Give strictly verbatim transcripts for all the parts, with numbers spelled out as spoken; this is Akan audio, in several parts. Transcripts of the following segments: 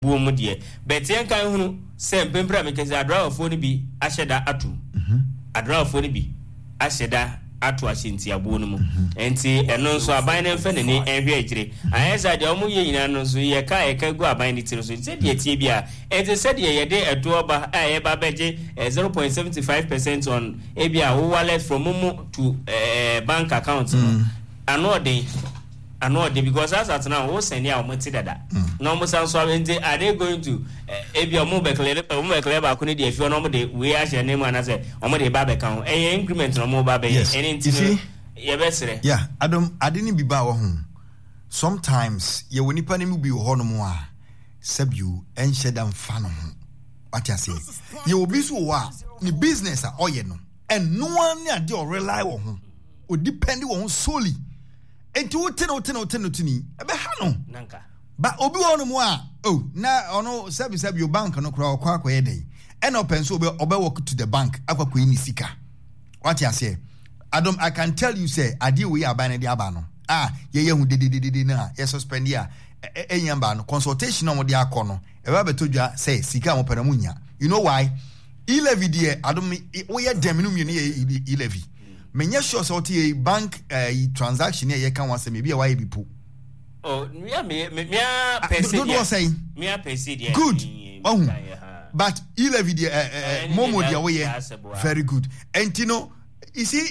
boom dear. But yen kan hunu say pempra me kese adra of phone bi ahyeda atum. Mhm. Adra of phone bi ahyeda atu ahyenti abo no mu. Enti eno nso aban na mfa ne ne ehwe agire. Ayesa de omo ye nyina no so ye ka ye ka gu aban ne tiro so. Se de tie bia enti se de ye de edo oba aye ba beje zero point seven five percent on ebia wo wallet from momo to uh, bank account. Mm. Ano de ano de because as at now wo send ya omo ti dada. No mo san so enti are they going to ebia omo be clear omo be clear ba ko ne de afi no omo de we a share name ana say omo de ba be kan eh increment no omo ba be any enti ye be sere. Yeah, Adam adeni bi ba wo ho. Sometimes ye woni pa ne mu bi wo ho no mo a sabu enhye da mfa no ho. What you say? Ye obi so wa ni business a oye no. And no one ne ade o rely wo ho. O depend wo ho solely. Enti wo tene wo tene wo tene tini e be ha no. Nanka. Ba obi wo no mo a oh na ono sabi sabi your bank no kra akwa akwa dey. And open so obi obi walk to the bank akwa ko ni sika. What you say? Adam, I can tell you say ade we aban de aba no. Ah, ye ye hu de de de de na ye suspend ya. Enyamba no consultation no de akọ no. E ba betodwa say sika mo pere munya. You know why? E-levy there Adam we ye dem no mu ne e-levy. Menye sure so te bank uh, transaction here ye kan wan say maybe why people. Oh, me me me pese. Don't what say? Me pese there. Good. Oh. But e-levy there uh, uh, momo there we very good. And you know, you see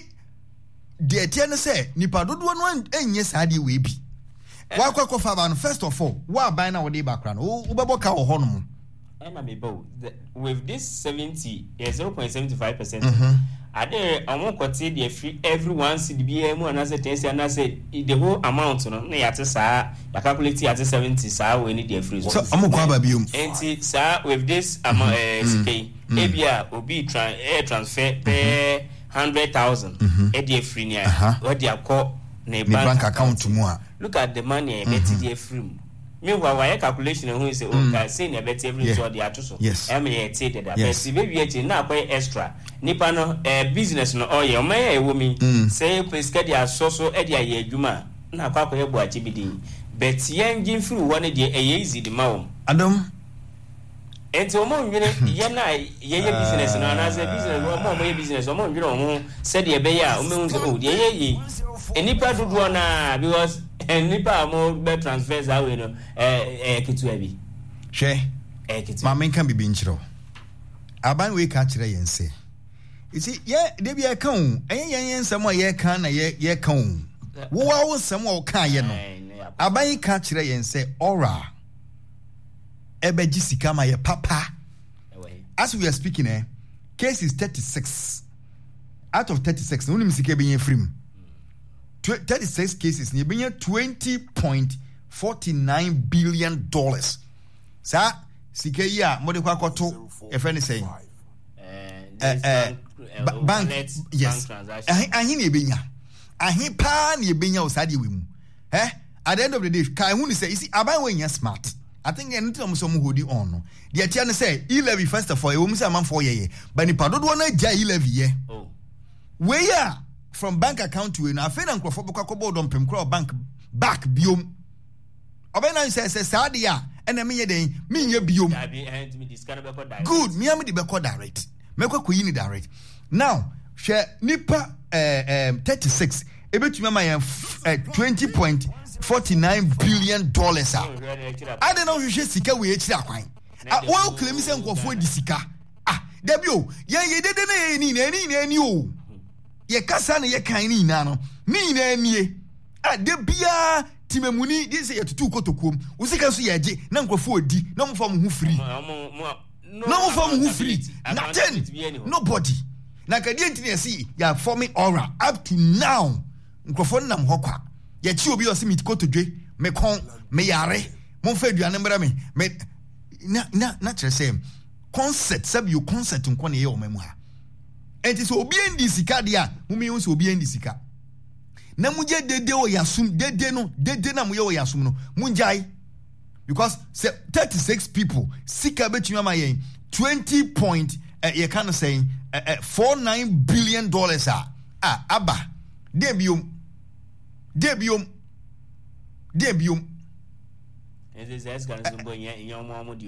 the tiene say nipa dodo no enye sade we bi. Wa kwa kwa fa first of all, wa ban na we dey background. O ubebo ka wo hono. And me bo with this seventy zero point seven five percent. Ade amon kwete dey free everyone C D B M and as ten and as the whole amount no na yate sa ya calculate yate seventy sa we need dey free. So amon kwa ba biom. Enti sa with this amount eh sk ebia obi tran air transfer per one hundred thousand e dey free nia. What dey call na bank account mu a. Look at the money e bet dey free. Meanwhile, why calculation who is okay, saying a bet every so the atuso. Yes. I mean, I say that. But see, baby, now quite extra. Nipa no a business no oh yeah, my woman say please get your so so edia ye juma. Na kwa kwa ye bo achibidi. But yen gin through one day a easy the mom. Adam. And so mom, you know, ye na ye business no na say business no mom ye business. So mom, you know, said ye be ya, o me oh ye ye. And nipa do na because and nipa mo be transfers away no eh eh kitu abi hwe eh kitu ma men kan bibi nchiro aban we ka kire yen se iti ye de bia kan o yen yen nsem o ye kan na ye ye kan o wo wa wo nsem o kan ye no aban ka kire yen se ora ebe jisika ma ye papa as we are speaking eh case is thirty-six out of thirty-six no nim sika be yen frim thirty-six cases ni benya twenty point four nine billion dollars. Sa sika yi a mo de kwa kwato e fe ne say eh bank yes ahin na ebenya ahin pa na ebenya osade we mu eh at the end of the day kai hu ni say see aban we nya smart. I think anything so mo hold on no the tia ne say e-levy first of all e wo mu say man for ye ye but ni pa dodo na ja e-levy ye oh we ya from bank account to na afi na nkrofo bokwa kobo do mpem kro bank back biom obena say say sadia ena me ye den me ye biom good me am de be call direct me kwa koyi ni direct now share nipa eh um thirty-six ebetumi ma yan twenty point four nine billion dollars ah I don't know you should sika we ekira akwan ah wo claim say nkrofo di sika ah debio ye ye dede na ye ni na ni na ni o ye kasa na ye kan ni na no ni na nie a de bia timemuni di se ye tutu kotokom wo sika so ye age na nkrofo odi na mo fam hu free na mo fam hu free nothing nobody na ka di ntini see ya forming aura up to now nkrofo nam hokwa ye chi obi o se mit kotodwe me kon me yare mo fa aduane mbra me me na na na kire say concept sabi you concept nko na ye o mamu ha enti so obi endi sika dia mumi hu so obi endi sika na muje dede o yasum dede no dede na muye o yasum no munjai because say thirty-six people sika betumi ma yen twenty point uh, you can say uh, uh, four nine billion dollars ah ah aba debium debium debium ɛsɛ sɛ ɛsika no so mbɔ nyɛ nyɛ ɔmo ɔmo di